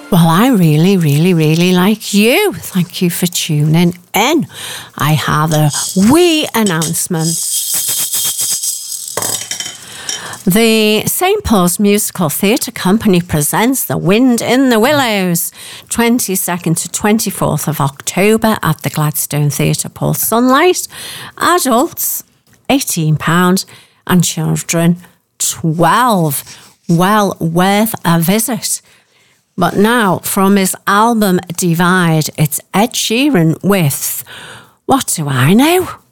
Well, I really, really, really like you. Thank you for tuning in. I have a wee announcement. The St. Paul's Musical Theatre Company presents The Wind in the Willows, 22nd to 24th of October at the Gladstone Theatre, Paul Sunlight. Adults, £18 and children, £12. Well worth a visit. But now, from his album Divide, it's Ed Sheeran with What Do I Know?